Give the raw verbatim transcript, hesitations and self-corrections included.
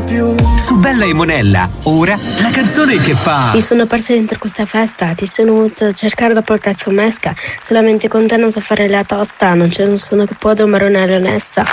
più. Su Bella e Monella, ora la canzone che fa. Mi sono persa dentro questa festa, ti sono venuto a cercare da portare zomesca. Solamente con te non so fare la tosta, non ce ne sono che può domare una leonessa.